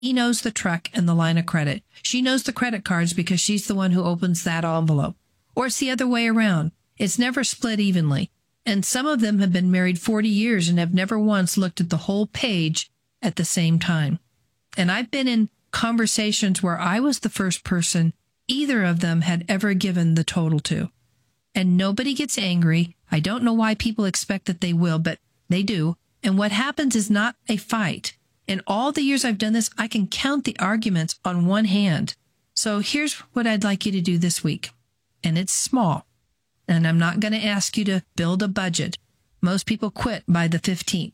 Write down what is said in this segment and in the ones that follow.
He knows the truck and the line of credit. She knows the credit cards because she's the one who opens that envelope. Or it's the other way around. It's never split evenly. And some of them have been married 40 years and have never once looked at the whole page at the same time. And I've been in conversations where I was the first person either of them had ever given the total to. And nobody gets angry. I don't know why people expect that they will, but they do. And what happens is not a fight. In all the years I've done this, I can count the arguments on one hand. So here's what I'd like you to do this week. And it's small. And I'm not going to ask you to build a budget. Most people quit by the 15th.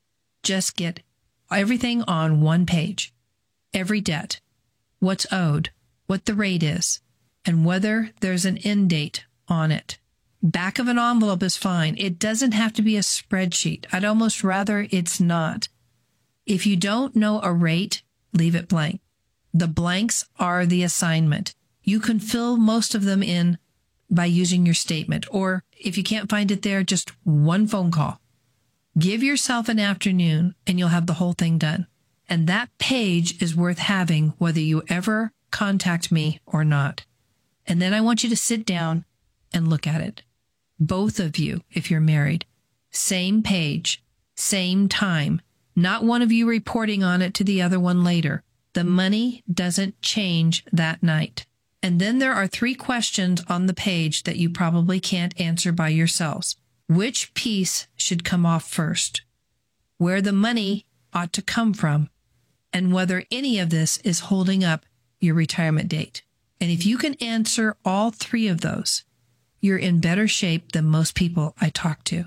Just get everything on one page. Every debt, what's owed, what the rate is, and whether there's an end date on it. Back of an envelope is fine. It doesn't have to be a spreadsheet. I'd almost rather it's not. If you don't know a rate, leave it blank. The blanks are the assignment. You can fill most of them in by using your statement, or if you can't find it there, just one phone call. Give yourself an afternoon and you'll have the whole thing done. And that page is worth having whether you ever contact me or not. And then I want you to sit down and look at it. Both of you, if you're married, same page, same time, not one of you reporting on it to the other one later. The money doesn't change that night. And then there are 3 questions on the page that you probably can't answer by yourselves. Which piece should come off first? Where the money ought to come from? And whether any of this is holding up your retirement date. And if you can answer all 3 of those, you're in better shape than most people I talk to.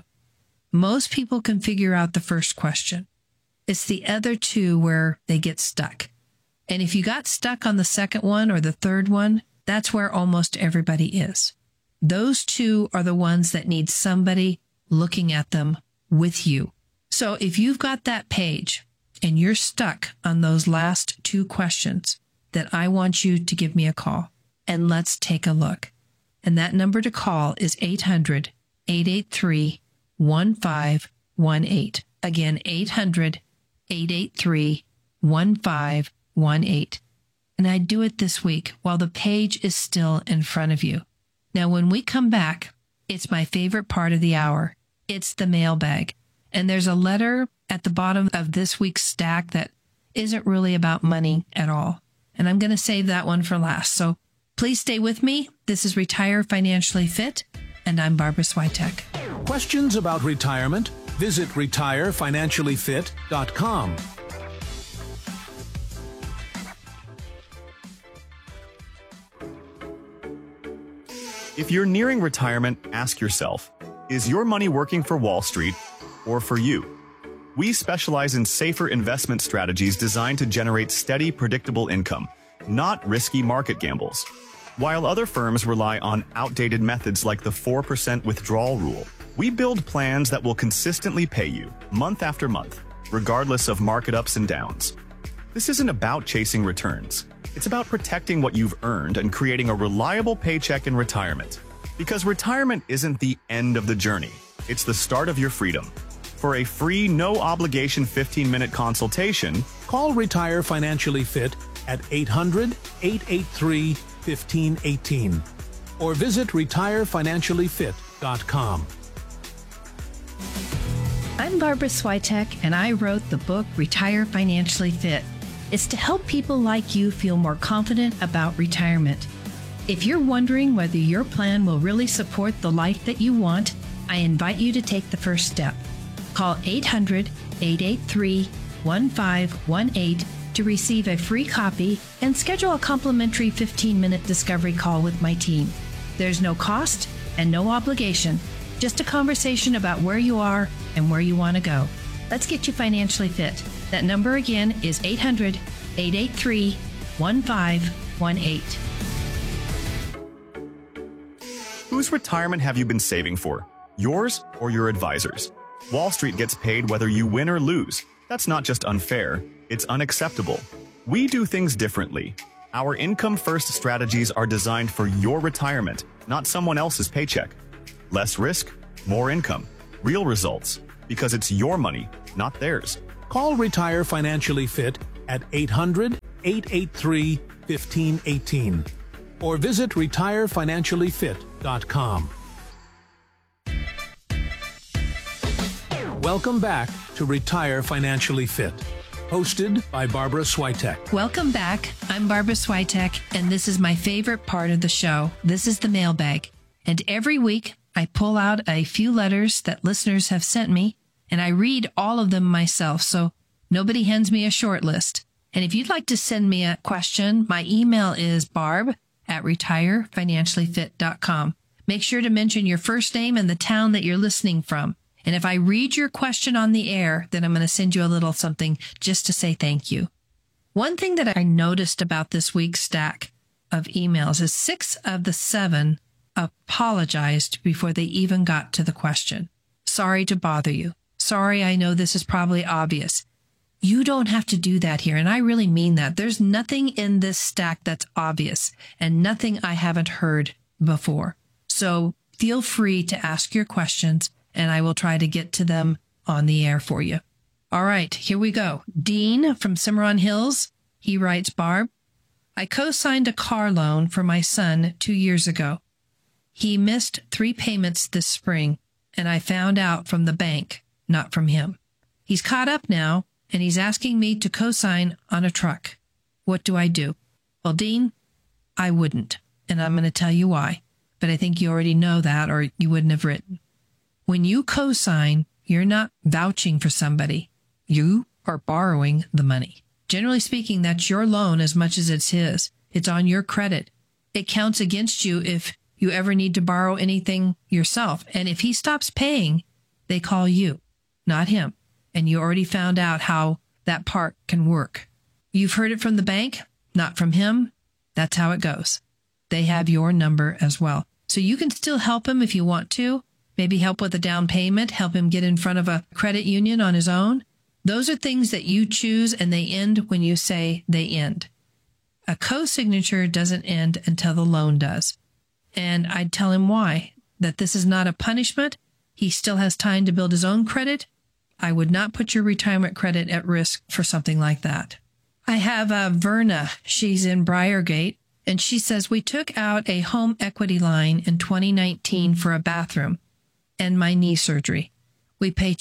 Most people can figure out the first question. It's the other 2 where they get stuck. And if you got stuck on the second one or the third one, that's where almost everybody is. Those 2 are the ones that need somebody looking at them with you. So if you've got that page and you're stuck on those last 2 questions, then I want you to give me a call and let's take a look. And that number to call is 800-883-1518. Again, 800-883-1518. And I do it this week while the page is still in front of you. Now, when we come back, it's my favorite part of the hour. It's the mailbag. And there's a letter at the bottom of this week's stack that isn't really about money at all. And I'm going to save that one for last. So please stay with me. This is Retire Financially Fit, and I'm Barbara Swiatek. Questions about retirement? Visit retirefinanciallyfit.com. If you're nearing retirement, ask yourself, is your money working for Wall Street or for you? We specialize in safer investment strategies designed to generate steady, predictable income, not risky market gambles. While other firms rely on outdated methods like the 4% withdrawal rule, we build plans that will consistently pay you, month after month, regardless of market ups and downs. This isn't about chasing returns. It's about protecting what you've earned and creating a reliable paycheck in retirement. Because retirement isn't the end of the journey. It's the start of your freedom. For a free, no-obligation 15-minute consultation, call Retire Financially Fit at 800-883-1518 or visit retirefinanciallyfit.com. I'm Barbara Swiatek, and I wrote the book Retire Financially Fit. It's to help people like you feel more confident about retirement. If you're wondering whether your plan will really support the life that you want, I invite you to take the first step. Call 800-883-1518 to receive a free copy and schedule a complimentary 15-minute discovery call with my team. There's no cost and no obligation, just a conversation about where you are and where you want to go. Let's get you financially fit. That number again is 800-883-1518. Whose retirement have you been saving for? Yours or your advisor's? Wall Street gets paid whether you win or lose. That's not just unfair, it's unacceptable. We do things differently. Our income-first strategies are designed for your retirement, not someone else's paycheck. Less risk, more income, real results, because it's your money, not theirs. Call Retire Financially Fit at 800-883-1518 or visit retirefinanciallyfit.com. Welcome back to Retire Financially Fit, hosted by Barbara Swiatek. Welcome back. I'm Barbara Swiatek, and this is my favorite part of the show. This is the mailbag. And every week, I pull out a few letters that listeners have sent me, and I read all of them myself, so nobody hands me a short list. And if you'd like to send me a question, my email is barb@retirefinanciallyfit.com. Make sure to mention your first name and the town that you're listening from. And if I read your question on the air, then I'm going to send you a little something just to say thank you. One thing that I noticed about this week's stack of emails is 6 of the 7 apologized before they even got to the question. Sorry to bother you. Sorry, I know this is probably obvious. You don't have to do that here, and I really mean that. There's nothing in this stack that's obvious, and nothing I haven't heard before. So feel free to ask your questions, and I will try to get to them on the air for you. All right, here we go. Dean from Cimarron Hills, he writes, Barb, I co-signed a car loan for my son 2 years ago. He missed 3 payments this spring, and I found out from the bank, not from him. He's caught up now, and he's asking me to co-sign on a truck. What do I do? Well, Dean, I wouldn't, and I'm going to tell you why, but I think you already know that or you wouldn't have written. When you co-sign, you're not vouching for somebody. You are borrowing the money. Generally speaking, that's your loan as much as it's his. It's on your credit. It counts against you if you ever need to borrow anything yourself. And if he stops paying, they call you, not him. And you already found out how that part can work. You've heard it from the bank, not from him. That's how it goes. They have your number as well. So you can still help him if you want to. Maybe help with a down payment, help him get in front of a credit union on his own. Those are things that you choose, and they end when you say they end. A co-signature doesn't end until the loan does. And I'd tell him why, that this is not a punishment. He still has time to build his own credit. I would not put your retirement credit at risk for something like that. I have Verna. She's in Briargate, and she says, we took out a home equity line in 2019 for a bathroom and my knee surgery. We pay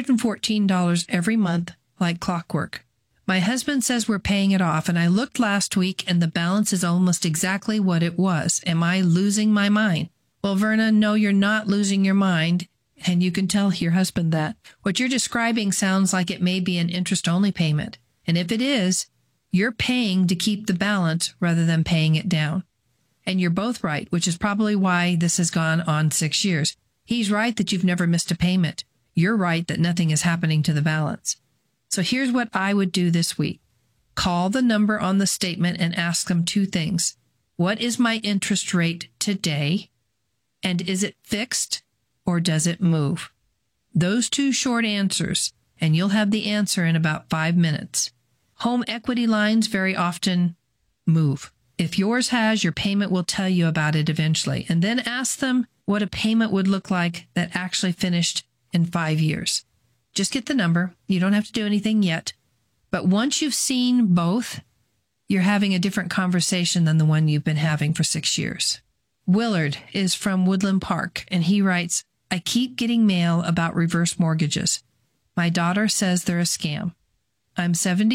$214 every month like clockwork. My husband says we're paying it off, and I looked last week and the balance is almost exactly what it was. Am I losing my mind? Well, Verna, no, you're not losing your mind, and you can tell your husband that. What you're describing sounds like it may be an interest-only payment, and if it is, you're paying to keep the balance rather than paying it down. And you're both right, which is probably why this has gone on 6 years. He's right that you've never missed a payment. You're right that nothing is happening to the balance. So here's what I would do this week. Call the number on the statement and ask them 2 things. What is my interest rate today? And is it fixed or does it move? Those 2 short answers, and you'll have the answer in about 5 minutes. Home equity lines very often move. If yours has, your payment will tell you about it eventually. And then ask them what a payment would look like that actually finished in 5 years. Just get the number. You don't have to do anything yet. But once you've seen both, you're having a different conversation than the one you've been having for 6 years. Willard is from Woodland Park, and he writes, I keep getting mail about reverse mortgages. My daughter says they're a scam. I'm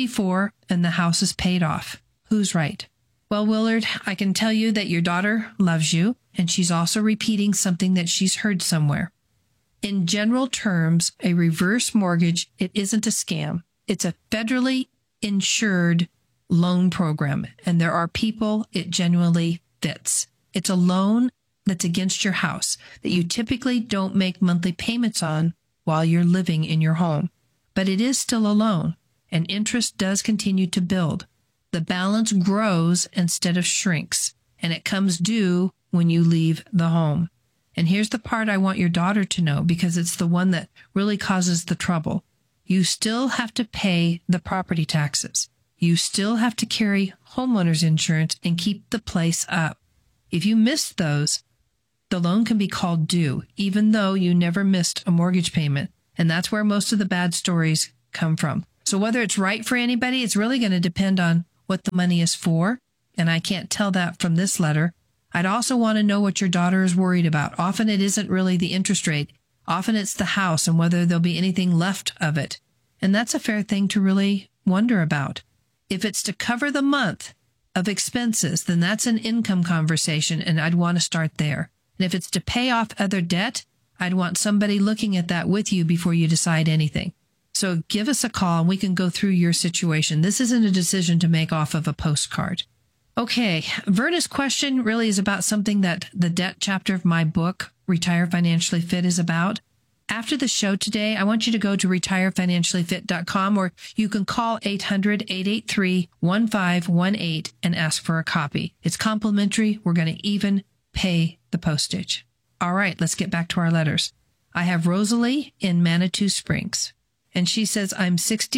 74 and the house is paid off. Who's right? Well, Willard, I can tell you that your daughter loves you, and she's also repeating something that she's heard somewhere. In general terms, a reverse mortgage, it isn't a scam. It's a federally insured loan program, and there are people it genuinely fits. It's a loan that's against your house that you typically don't make monthly payments on while you're living in your home. But it is still a loan, and interest does continue to build. The balance grows instead of shrinks, and it comes due when you leave the home. And here's the part I want your daughter to know, because it's the one that really causes the trouble. You still have to pay the property taxes. You still have to carry homeowner's insurance and keep the place up. If you miss those, the loan can be called due, even though you never missed a mortgage payment. And that's where most of the bad stories come from. So whether it's right for anybody, it's really going to depend on what the money is for. And I can't tell that from this letter. I'd also want to know what your daughter is worried about. Often it isn't really the interest rate. Often it's the house and whether there'll be anything left of it. And that's a fair thing to really wonder about. If it's to cover the month of expenses, then that's an income conversation, and I'd want to start there. And if it's to pay off other debt, I'd want somebody looking at that with you before you decide anything. So give us a call and we can go through your situation. This isn't a decision to make off of a postcard. Okay, Verna's question really is about something that the debt chapter of my book, Retire Financially Fit, is about. After the show today, I want you to go to retirefinanciallyfit.com, or you can call 800-883-1518 and ask for a copy. It's complimentary. We're going to even pay the postage. All right, let's get back to our letters. I have Rosalie in Manitou Springs, and she says, I'm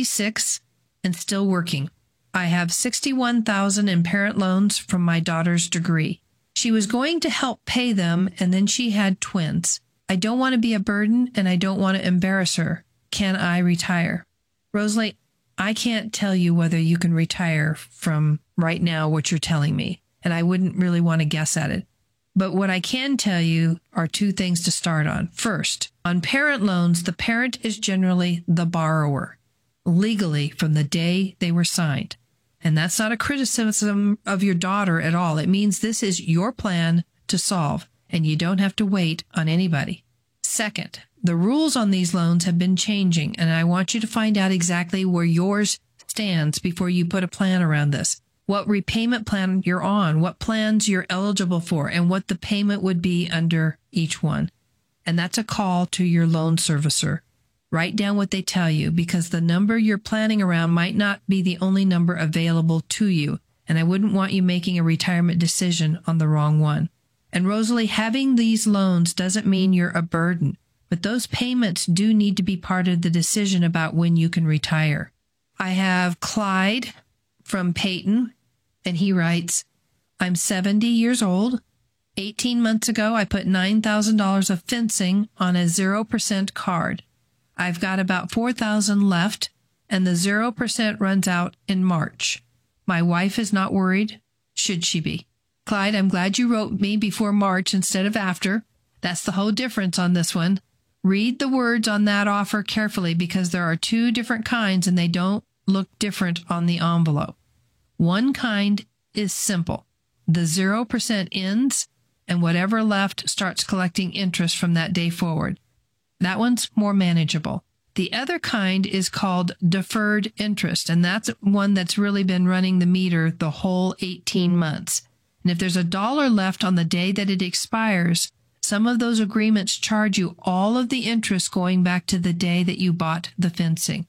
66 and still working. I have $61,000 in parent loans from my daughter's degree. She was going to help pay them, and then she had twins. I don't want to be a burden, and I don't want to embarrass her. Can I retire? Rosalie, I can't tell you whether you can retire from right now what you're telling me, and I wouldn't really want to guess at it. But what I can tell you are two things to start on. First, on parent loans, the parent is generally the borrower, legally from the day they were signed. And that's not a criticism of your daughter at all. It means this is your plan to solve, and you don't have to wait on anybody. Second, the rules on these loans have been changing, and I want you to find out exactly where yours stands before you put a plan around this. What repayment plan you're on, what plans you're eligible for, and what the payment would be under each one. And that's a call to your loan servicer. Write down what they tell you, because the number you're planning around might not be the only number available to you, and I wouldn't want you making a retirement decision on the wrong one. And Rosalie, having these loans doesn't mean you're a burden, but those payments do need to be part of the decision about when you can retire. I have Clyde from Peyton, and he writes, I'm 70 years old. 18 months ago, I put $9,000 of fencing on a 0% card. I've got about $4,000 left, and the 0% runs out in March. My wife is not worried. Should she be? Clyde, I'm glad you wrote me before March instead of after. That's the whole difference on this one. Read the words on that offer carefully, because there are two different kinds and they don't look different on the envelope. One kind is simple. The 0% ends, and whatever left starts collecting interest from that day forward. That one's more manageable. The other kind is called deferred interest, and that's one that's really been running the meter the whole 18 months. And if there's $1 left on the day that it expires, some of those agreements charge you all of the interest going back to the day that you bought the fencing.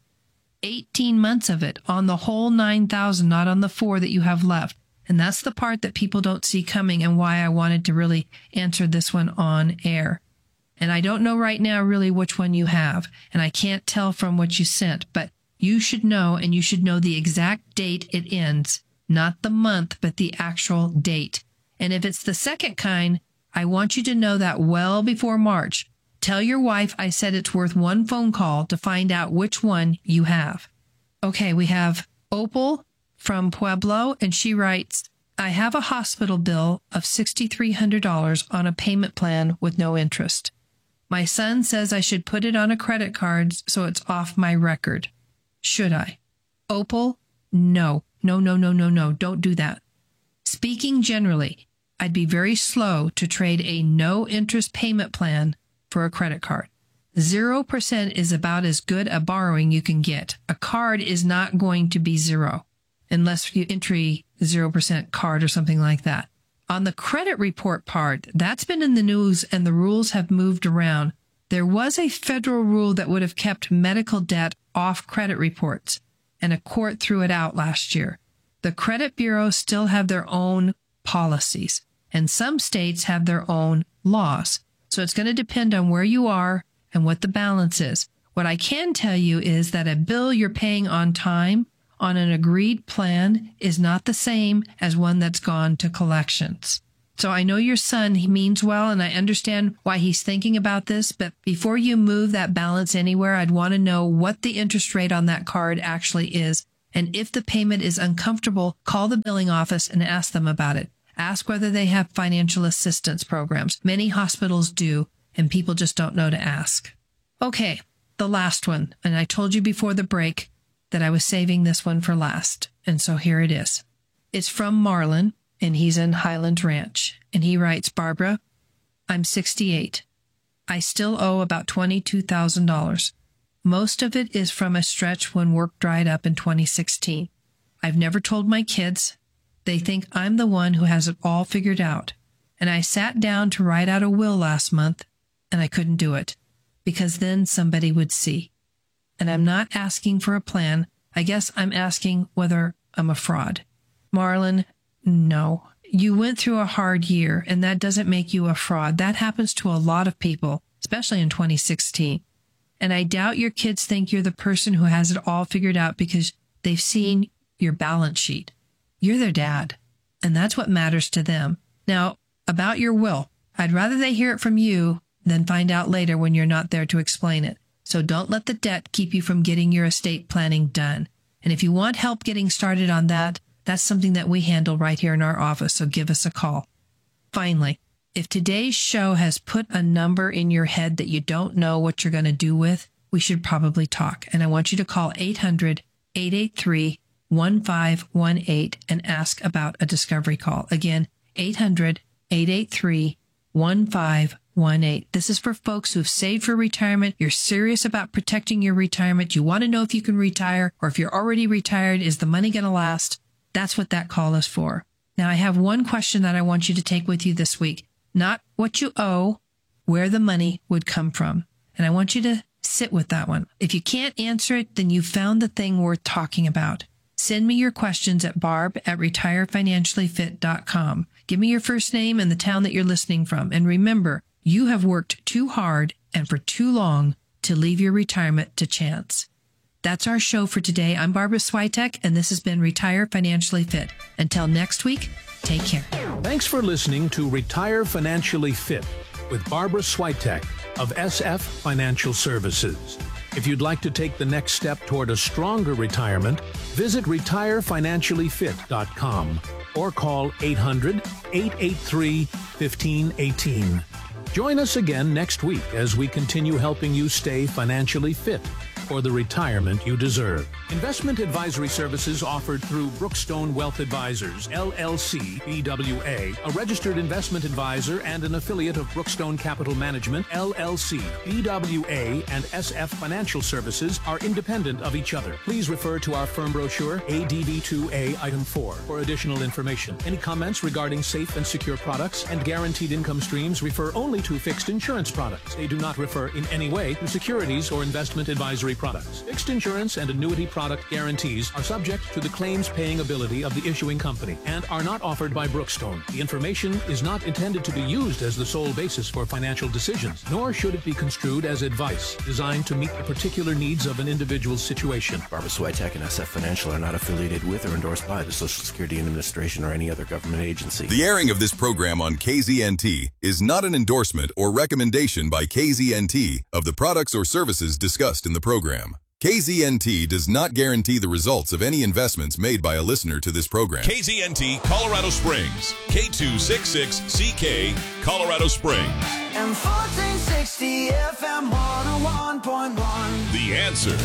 18 months of it on the whole $9,000, not on the $4,000 that you have left. And that's the part that people don't see coming, and why I wanted to really answer this one on air. And I don't know right now really which one you have, and I can't tell from what you sent, but you should know, and you should know the exact date it ends. Not the month, but the actual date. And if it's the second kind, I want you to know that well before March. Tell your wife I said it's worth one phone call to find out which one you have. Okay, we have Opal from Pueblo, and she writes, I have a hospital bill of $6,300 on a payment plan with no interest. My son says I should put it on a credit card so it's off my record. Should I? Opal, no. No, don't do that. Speaking generally, I'd be very slow to trade a no-interest payment plan for a credit card. 0% is about as good a borrowing you can get. A card is not going to be zero unless you entry 0% card or something like that. On the credit report part, that's been in the news and the rules have moved around. There was a federal rule that would have kept medical debt off credit reports, and a court threw it out last year. The credit bureaus still have their own policies, and some states have their own laws. So it's going to depend on where you are and what the balance is. What I can tell you is that a bill you're paying on time on an agreed plan is not the same as one that's gone to collections. So I know your son, he means well, and I understand why he's thinking about this, but before you move that balance anywhere, I'd want to know what the interest rate on that card actually is. And if the payment is uncomfortable, call the billing office and ask them about it. Ask whether they have financial assistance programs. Many hospitals do, and people just don't know to ask. Okay, the last one. And I told you before the break that I was saving this one for last. And so here it is. It's from Marlon, and he's in Highland Ranch. And he writes, Barbara, I'm 68. I still owe about $22,000. Most of it is from a stretch when work dried up in 2016. I've never told my kids. They think I'm the one who has it all figured out. And I sat down to write out a will last month, and I couldn't do it, because then somebody would see. And I'm not asking for a plan. I guess I'm asking whether I'm a fraud. Marlon, no. You went through a hard year, and that doesn't make you a fraud. That happens to a lot of people, especially in 2016. And I doubt your kids think you're the person who has it all figured out because they've seen your balance sheet. You're their dad, and that's what matters to them. Now, about your will, I'd rather they hear it from you than find out later when you're not there to explain it. So don't let the debt keep you from getting your estate planning done. And if you want help getting started on that, that's something that we handle right here in our office, so give us a call. Finally, if today's show has put a number in your head that you don't know what you're going to do with, we should probably talk. And I want you to call 800-883-1518 and ask about a discovery call. Again, 800-883-1518. This is for folks who've saved for retirement. You're serious about protecting your retirement. You want to know if you can retire, or if you're already retired, is the money going to last? That's what that call is for. Now, I have one question that I want you to take with you this week. Not what you owe, where the money would come from. And I want you to sit with that one. If you can't answer it, then you found the thing worth talking about. Send me your questions at barb@retirefinanciallyfit.com. Give me your first name and the town that you're listening from. And remember, you have worked too hard and for too long to leave your retirement to chance. That's our show for today. I'm Barbara Switek, and this has been Retire Financially Fit. Until next week, take care. Thanks for listening to Retire Financially Fit with Barbara Switek of SF Financial Services. If you'd like to take the next step toward a stronger retirement, visit retirefinanciallyfit.com or call 800-883-1518. Join us again next week as we continue helping you stay financially fit for the retirement you deserve. Investment advisory services offered through Brookstone Wealth Advisors, LLC, BWA, a registered investment advisor and an affiliate of Brookstone Capital Management, LLC. BWA and SF Financial Services are independent of each other. Please refer to our firm brochure, ADV2A Item 4, for additional information. Any comments regarding safe and secure products and guaranteed income streams refer only to fixed insurance products. They do not refer in any way to securities or investment advisory products. Fixed insurance and annuity product guarantees are subject to the claims paying ability of the issuing company and are not offered by Brookstone. The information is not intended to be used as the sole basis for financial decisions, nor should it be construed as advice designed to meet the particular needs of an individual's situation. Barbara Switek and SF Financial are not affiliated with or endorsed by the Social Security Administration or any other government agency. The airing of this program on KZNT is not an endorsement or recommendation by KZNT of the products or services discussed in the program. KZNT does not guarantee the results of any investments made by a listener to this program. KZNT Colorado Springs, K266CK, Colorado Springs. And 1460 FM 101.1. The Answer.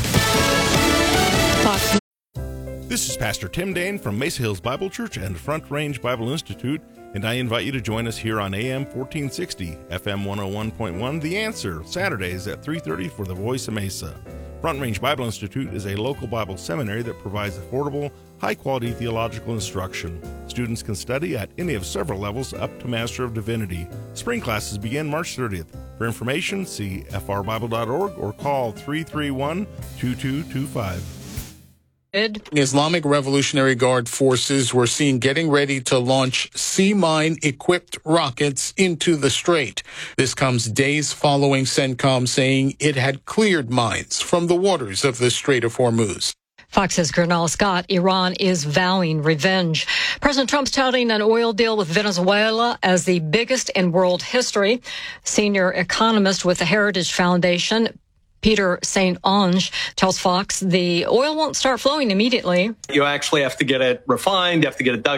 This is Pastor Tim Dane from Mesa Hills Bible Church and Front Range Bible Institute, and I invite you to join us here on AM 1460, FM 101.1, The Answer, Saturdays at 3:30 for the Voice of Mesa. Front Range Bible Institute is a local Bible seminary that provides affordable, high-quality theological instruction. Students can study at any of several levels up to Master of Divinity. Spring classes begin March 30th. For information, see frbible.org or call 331-2225. Islamic Revolutionary Guard forces were seen getting ready to launch sea-mine-equipped rockets into the strait. This comes days following CENTCOM saying it had cleared mines from the waters of the Strait of Hormuz. Fox's Gernal Scott, Iran is vowing revenge. President Trump's touting an oil deal with Venezuela as the biggest in world history. Senior economist with the Heritage Foundation, Peter St. Onge, tells Fox the oil won't start flowing immediately. You actually have to get it refined, you have to get it dug